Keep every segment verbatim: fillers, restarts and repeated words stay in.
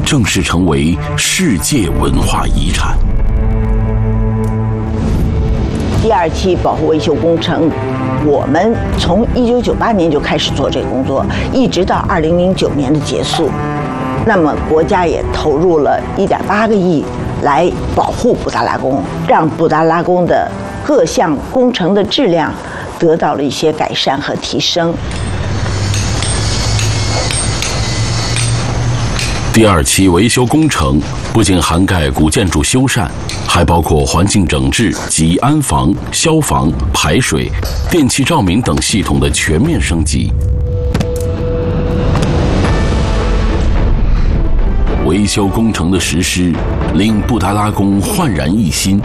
正式成为世界文化遗产。 第二期保护维修工程，我们从一九九八年就开始做这个工作，一直到二零零九年的结束。那么国家也投入了一点八个亿来保护布达拉宫，让布达拉宫的各项工程的质量得到了一些改善和提升。 第二期维修工程不仅涵盖古建筑修缮，还包括环境整治及安防、消防、排水、电气照明等系统的全面升级。维修工程的实施，令布达拉宫焕然一新。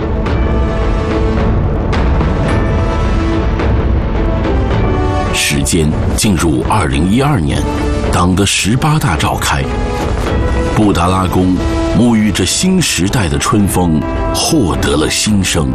时间进入二零一二年，党的十八大召开。布达拉宫沐浴着新时代的春风，获得了新生。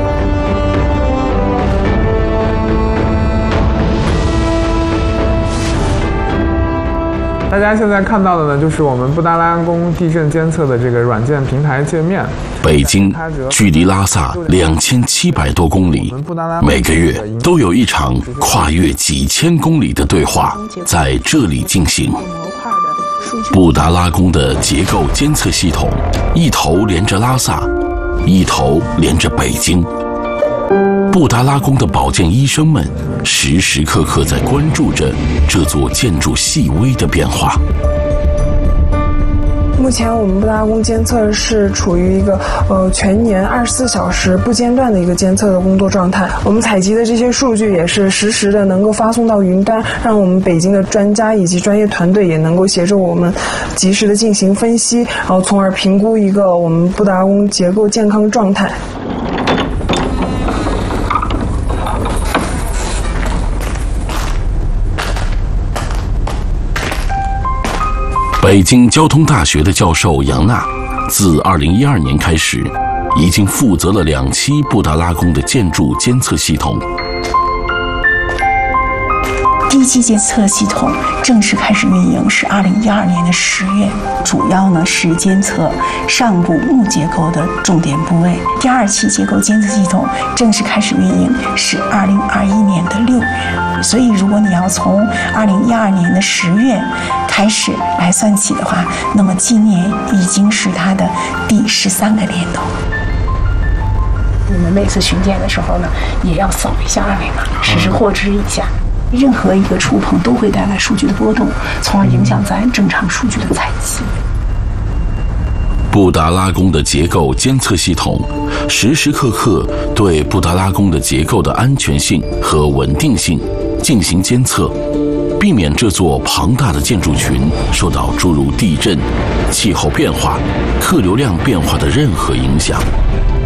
大家现在看到的呢，就是我们布达拉宫地震监测的这个软件平台界面。 北京距离拉萨两千七百多公里，每个月都有一场跨越几千公里的对话在这里进行。布达拉宫的结构监测系统，一头连着拉萨，一头连着北京。布达拉宫的保健医生们时时刻刻在关注着这座建筑细微的变化。 目前我们布达拉宫监测是处于一个呃全年二十四小时不间断的一个监测的工作状态。我们采集的这些数据也是实时的能够发送到云端，让我们北京的专家以及专业团队也能够协助我们及时的进行分析，然后从而评估一个我们布达拉宫结构健康状态。 北京交通大学的教授杨娜，自二零一二年开始，已经负责了两期布达拉宫的建筑监测系统。 第一期监测系统正式开始运营是二零一二年的十月，主要呢是监测上部木结构的重点部位。第二期结构监测系统正式开始运营是二零二一年的六月，所以如果你要从二零一二年的十月开始来算起的话，那么今年已经是它的第十三个年头。 我们每次巡检的时候呢，也要扫一下二维码，实时获知一下。任何一个触碰都会带来数据的波动，从而影响咱正常数据的采集。 布达拉宫的结构监测系统时时刻刻对布达拉宫的结构的安全性和稳定性进行监测，避免这座庞大的建筑群受到诸如地震、气候变化、客流量变化的任何影响。